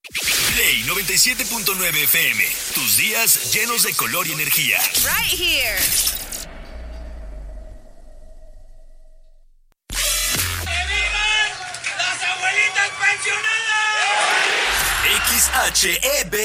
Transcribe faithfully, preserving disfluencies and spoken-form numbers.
Play noventa y siete punto nueve F M. Tus días llenos de color y energía. Right here. ¡Que vivan las abuelitas pensionadas! X H E B